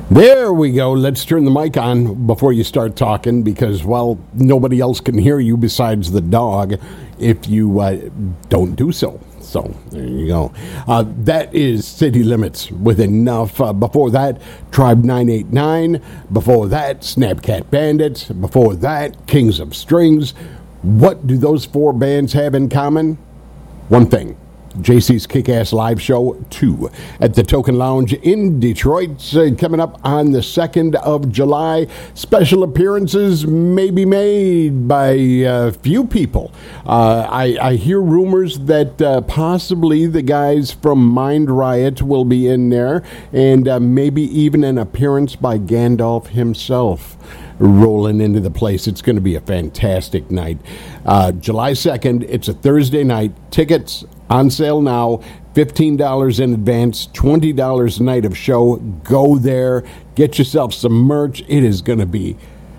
There we go. Let's turn the mic on before you start talking because, well, nobody else can hear you besides the dog if you don't do so. So there you go. That is City Limits with Enough. Before that, Tribe 989. Before that, Snapcat Bandits. Before that, Kings of Strings. What do those four bands have in common? One thing. JC's Kick-Ass Live Show 2 at the Token Lounge in Detroit, coming up on the 2nd of July. Special appearances may be made by a few people. I hear rumors that possibly the guys from Mind Riot will be in there, and maybe even an appearance by Gandalf himself rolling into the place. It's going to be a fantastic night. July 2nd, it's a Thursday night. Tickets on sale now, $15 in advance, $20 a night of show. Go there, get yourself some merch. It is going to be,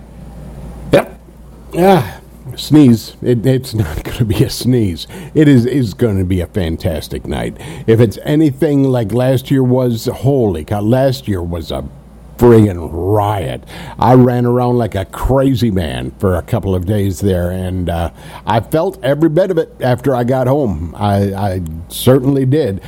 sneeze. It's not going to be a sneeze. It is going to be a fantastic night. If it's anything like last year was, holy cow, last year was a friggin' riot. I ran around like a crazy man for a couple of days there, and I felt every bit of it after I got home. I certainly did.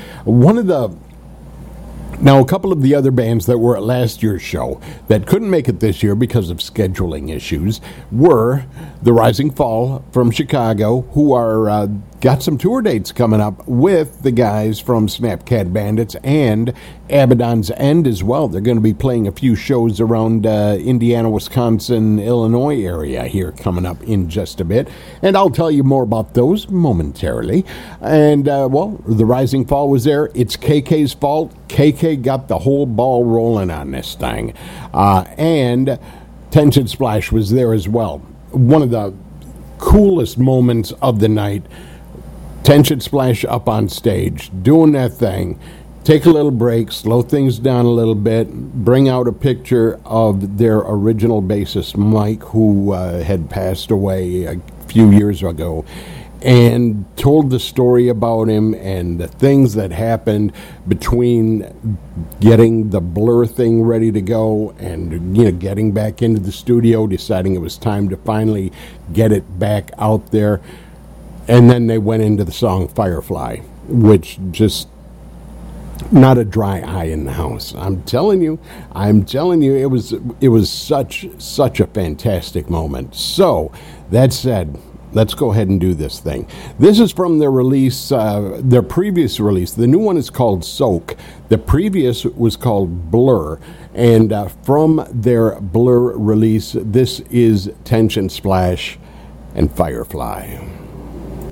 Now, a couple of the other bands that were at last year's show that couldn't make it this year because of scheduling issues were the Rising Fall from Chicago, who are got some tour dates coming up with the guys from Snapcat Bandits and Abaddon's End as well. They're going to be playing a few shows around Indiana, Wisconsin, Illinois area here coming up in just a bit. And I'll tell you more about those momentarily. And, the Rising Fall was there. It's KK's fault. KK got the whole ball rolling on this thing. And Tension Splash was there as well. One of the coolest moments of the night. Tension Splash up on stage, doing that thing. Take a little break, slow things down a little bit, bring out a picture of their original bassist, Mike, who had passed away a few years ago, and told the story about him and the things that happened between getting the Blur thing ready to go and, getting back into the studio, deciding it was time to finally get it back out there. And then they went into the song Firefly, which just not a dry eye in the house. I'm telling you, it was such a fantastic moment. So, that said, let's go ahead and do this thing. This is from their release, their previous release. The new one is called Soak. The previous was called Blur. And from their Blur release, this is Tension Splash and Firefly.